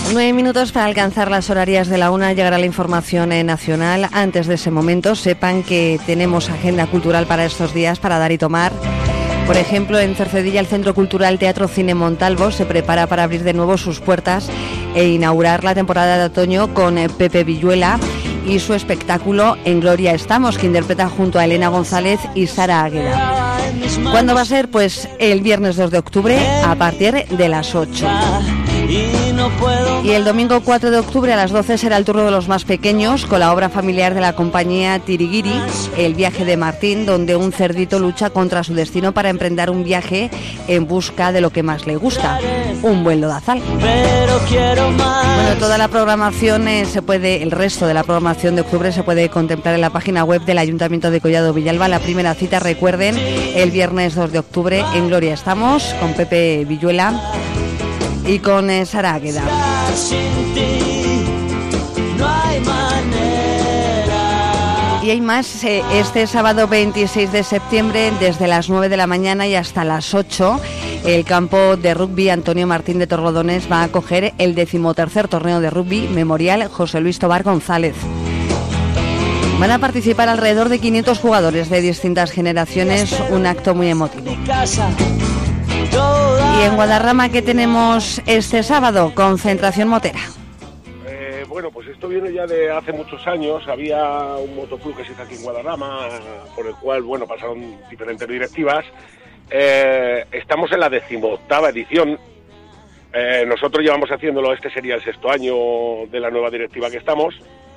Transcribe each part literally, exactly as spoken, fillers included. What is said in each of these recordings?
Nueve minutos para alcanzar las horarias de la una. Llegará la información nacional. Antes de ese momento, sepan que tenemos agenda cultural para estos días para dar y tomar. Por ejemplo, en Cercedilla, el Centro Cultural Teatro Cine Montalvo se prepara para abrir de nuevo sus puertas e inaugurar la temporada de otoño con Pepe Villuela y su espectáculo En Gloria Estamos, que interpreta junto a Elena González y Sara Águeda. ¿Cuándo va a ser? Pues el viernes dos de octubre a partir de las ocho. Y el domingo cuatro de octubre a las doce será el turno de los más pequeños con la obra familiar de la compañía Tiriguiri, El viaje de Martín, donde un cerdito lucha contra su destino para emprender un viaje en busca de lo que más le gusta, un buen lodazal. Bueno, toda la programación eh, se puede, el resto de la programación de octubre se puede contemplar en la página web del Ayuntamiento de Collado Villalba. La primera cita, recuerden, el viernes dos de octubre en Gloria Estamos con Pepe Villuela y con eh, Sara Águeda. Y hay más, eh, este sábado veintiséis de septiembre, desde las nueve de la mañana y hasta las ocho, el campo de rugby Antonio Martín de Torrelodones va a acoger el decimotercer torneo de rugby memorial José Luis Tobar González. Van a participar alrededor de quinientos jugadores de distintas generaciones, un acto muy emotivo. Y en Guadarrama, ¿qué tenemos este sábado? Concentración motera. Eh, bueno, pues esto viene ya de hace muchos años. Había un motoclub que se hizo aquí en Guadarrama, por el cual, bueno, pasaron diferentes directivas. Eh, estamos en la decimoctava edición. Eh, nosotros llevamos haciéndolo, este sería el sexto año de la nueva directiva que estamos.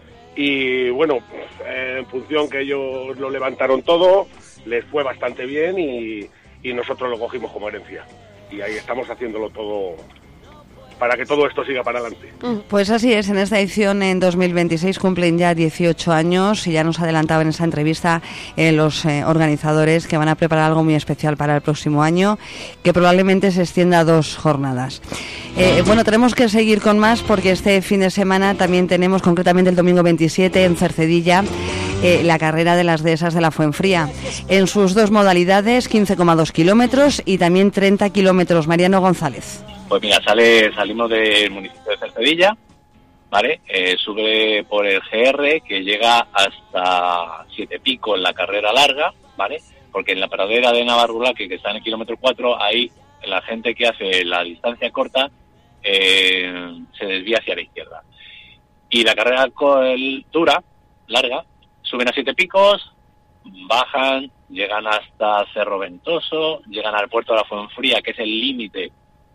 Y bueno, eh, en función que ellos lo levantaron todo, les fue bastante bien y... y nosotros lo cogimos como herencia. Y ahí estamos haciéndolo todo para que todo esto siga para adelante. Pues así es, en esta edición en dos mil veintiséis cumplen ya dieciocho años y ya nos adelantaban en esa entrevista eh, los eh, organizadores que van a preparar algo muy especial para el próximo año, que probablemente se extienda a dos jornadas. Eh, bueno, tenemos que seguir con más porque este fin de semana también tenemos, concretamente el domingo veintisiete en Cercedilla, Eh, la carrera de las dehesas de la Fuenfría, en sus dos modalidades, quince coma dos kilómetros y también treinta kilómetros. Mariano González. Pues mira, sale, salimos del municipio de Cercedilla, ¿vale? Eh, sube por el G R, que llega hasta Siete Pico en la carrera larga, ¿vale? Porque en la pradera de Navarrulaque, que está en el kilómetro cuatro, ahí la gente que hace la distancia corta eh, se desvía hacia la izquierda. Y la carrera dura, larga, suben a Siete Picos, bajan, llegan hasta Cerro Ventoso, llegan al puerto de la Fuenfría, que es el límite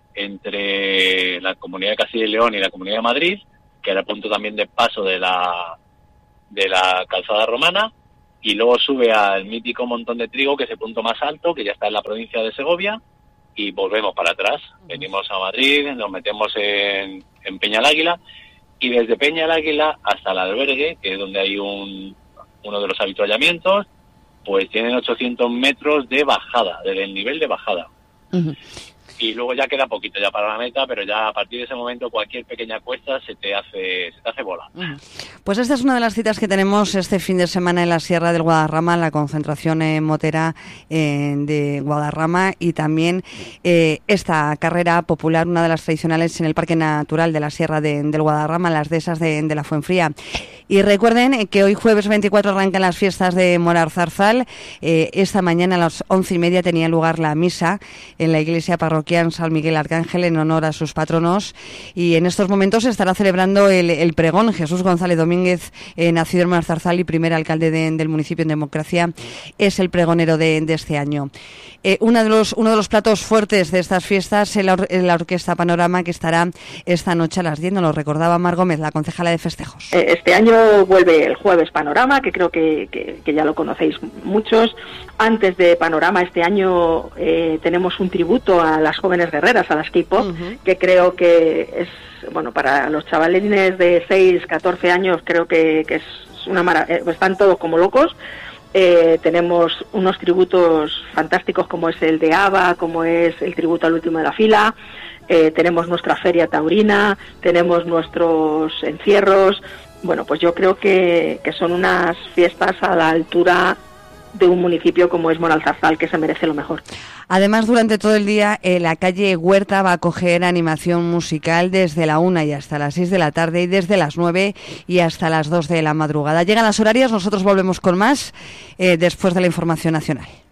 entre la Comunidad de Castilla y León y la Comunidad de Madrid, que era el punto también de paso de la de la calzada romana, y luego sube al mítico Montón de Trigo, que es el punto más alto, que ya está en la provincia de Segovia, y volvemos para atrás. Venimos a Madrid, nos metemos en, en Peña el Águila, y desde Peña el Águila hasta el albergue, que es donde hay un uno de los avituallamientos, pues tienen ochocientos metros de bajada, del desnivel de bajada. Uh-huh. Y luego ya queda poquito ya para la meta, pero ya a partir de ese momento cualquier pequeña cuesta se te hace se te hace bola. Uh-huh. Pues esta es una de las citas que tenemos este fin de semana en la Sierra del Guadarrama, la concentración eh, motera eh, de Guadarrama, y también eh, esta carrera popular, una de las tradicionales en el Parque Natural de la Sierra de, del Guadarrama, las dehesas de, de la Fuenfría. Y recuerden que hoy jueves veinticuatro arrancan las fiestas de Moralzarzal. Eh, esta mañana a las once y media tenía lugar la misa en la iglesia parroquial San Miguel Arcángel en honor a sus patronos, y en estos momentos se estará celebrando el, el pregón. Jesús González Domínguez, eh, nacido en Moralzarzal y primer alcalde de, del municipio en democracia, es el pregonero de, de este año. Eh, uno de los uno de los platos fuertes de estas fiestas es la, or- la Orquesta Panorama, que estará esta noche a las diez. Nos lo recordaba Mar Gómez, la concejala de festejos. Este año vuelve el jueves Panorama, que creo que, que, que ya lo conocéis muchos. Antes de Panorama, este año eh, tenemos un tributo a las jóvenes guerreras, a las K-pop, uh-huh. que creo que es, bueno, para los chavalines de seis, catorce años, creo que, que es una maravilla. Están todos como locos. Eh, tenemos unos tributos fantásticos como es el de ABBA, como es el tributo al último de la fila, eh, tenemos nuestra feria taurina, tenemos nuestros encierros. Bueno, pues yo creo que, que son unas fiestas a la altura de un municipio como es Moralzarzal, que se merece lo mejor. Además, durante todo el día, eh, la calle Huerta va a acoger animación musical desde la una y hasta las seis de la tarde y desde las nueve y hasta las dos de la madrugada. Llegan las horarias, nosotros volvemos con más eh, después de la información nacional.